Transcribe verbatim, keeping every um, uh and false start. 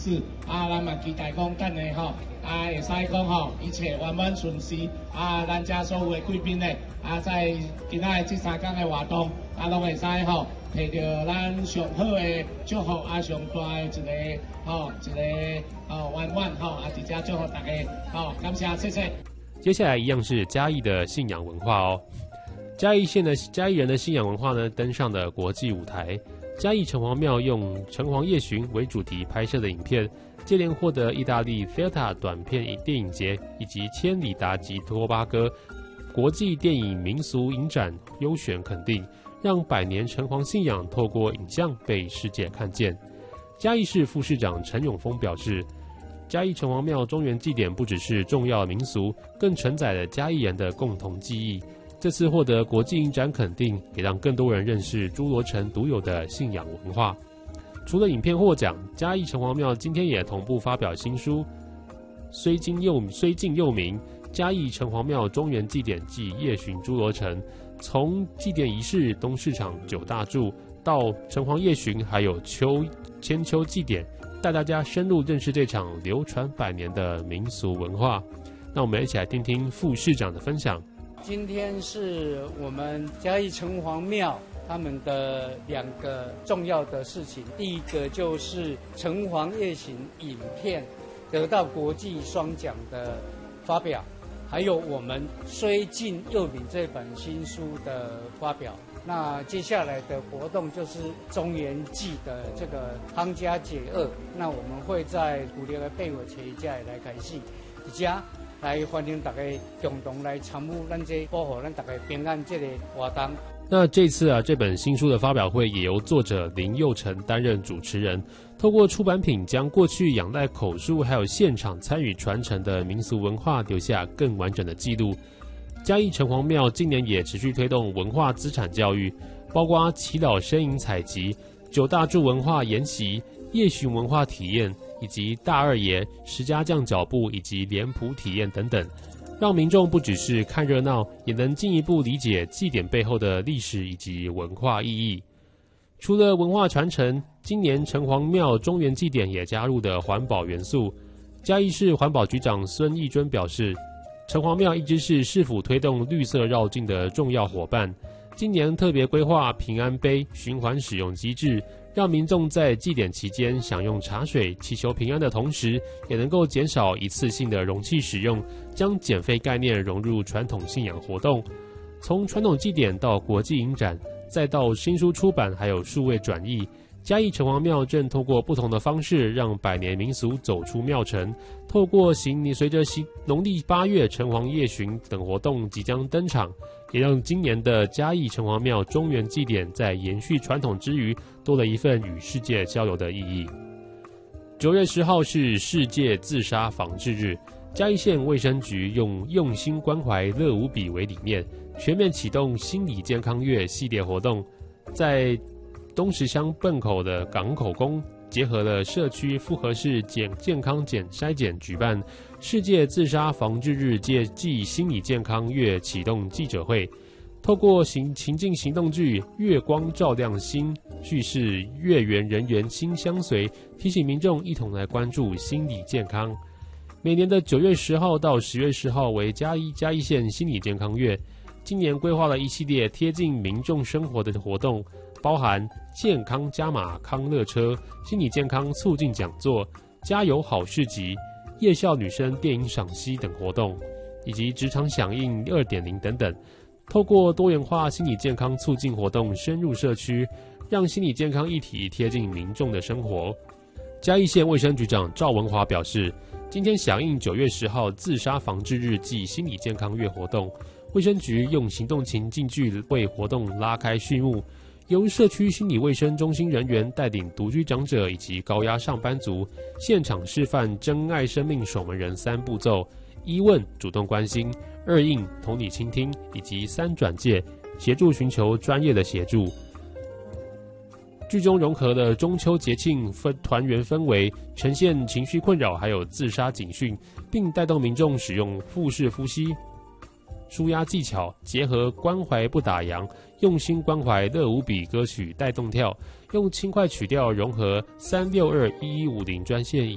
事，啊，咱嘛期待讲等下吼，啊，会使讲吼一切圆满顺遂，啊，咱遮所有的贵宾咧，啊，在今仔这三天的活动，啊，拢会使吼。摕到咱上好的祝福啊，上大的一个吼、哦、一个哦圆满吼啊，伫遮祝福大家吼，感谢谢谢。 接下来一样是嘉义的信仰文化哦。嘉义县的嘉义人的信仰文化呢，登上了国际舞台。嘉义城隍庙用城隍夜巡为主题拍摄的影片，接连获得意大利 Filta 短片电影节以及千里达及托巴哥国际电影民俗影展优选肯定。让百年城隍信仰透过影像被世界看见。嘉义市副市长陈永峰表示，嘉义城隍庙中元祭典不只是重要民俗，更承载了嘉义人的共同记忆。这次获得国际影展肯定，也让更多人认识诸罗城独有的信仰文化。除了影片获奖，嘉义城隍庙今天也同步发表新书，虽经又虽近又名嘉义城隍庙中元祭典暨夜巡诸罗城。从祭典仪式、东市场九大柱到城隍夜巡，还有秋千秋祭典，带大家深入认识这场流传百年的民俗文化。那我们一起来听听副市长的分享。 今天是我们嘉义城隍庙他们的两个重要的事情，第一个就是城隍夜巡影片得到国际双奖的发表。还有我们虽近又明这本新书的发表，那接下来的活动就是中元祭的这个夯家解厄，那我们会在五月的八月初一来开始，而且来欢迎大家共同来参与咱这保护咱大家平安这个活动。 那这次啊，这本新书的发表会也由作者林佑成担任主持人，透过出版品将过去仰赖口述还有现场参与传承的民俗文化留下更完整的记录。嘉义城隍庙今年也持续推动文化资产教育，包括祈祷呻吟采集、九大柱文化研习、夜巡文化体验，以及大二爷、石家将脚步以及脸谱体验等等。让民众不只是看热闹，也能进一步理解祭典背后的历史以及文化意义。除了文化传承，今年城隍庙中元祭典也加入了环保元素。嘉义市环保局长孙义尊表示，城隍庙一直是市府推动绿色绕境的重要伙伴。今年特别规划平安杯循环使用机制，让民众在祭典期间享用茶水，祈求平安的同时，也能够减少一次性的容器使用，将减废概念融入传统信仰活动。从传统祭典到国际影展，再到新书出版，还有数位转译，嘉义城隍庙正透过不同的方式，让百年民俗走出庙城。透过行，随着农历八月城隍夜巡等活动即将登场，也让今年的嘉义城隍庙中元祭典在延续传统之余，多了一份与世界交流的意义。九月十号是世界自杀防治日，嘉义县卫生局用用心关怀乐无比为理念，全面启动心理健康月系列活动，在东石乡笨口的港口宫，结合了社区复合式健健康检筛检，举办世界自杀防治日暨心理健康月启动记者会，透过行情境行动剧《月光照亮心》，叙事月圆人缘心相随，提醒民众一同来关注心理健康。每年的九月十号到十月十号为嘉义嘉义县心理健康月，今年规划了一系列贴近民众生活的活动，包含健康加码康乐车、心理健康促进讲座、加油好市集、夜校女生电影赏析等活动，以及职场响应 二点零 等等。透过多元化心理健康促进活动深入社区，让心理健康议题贴近民众的生活。嘉义县卫生局长赵文华表示，今天响应九月十号自杀防治日暨心理健康月活动，卫生局用行动情境剧为活动拉开序幕，由社区心理卫生中心人员带领独居长者以及高压上班族，现场示范珍爱生命守门人三步骤：一问主动关心，二应同理倾听，以及三转介协助寻求专业的协助。剧中融合了中秋节庆氛团圆氛围，呈现情绪困扰还有自杀警讯，并带动民众使用腹式呼吸舒压技巧，结合关怀不打烊、用心关怀乐无比歌曲带动跳，用轻快曲调融合三六二一一五零专线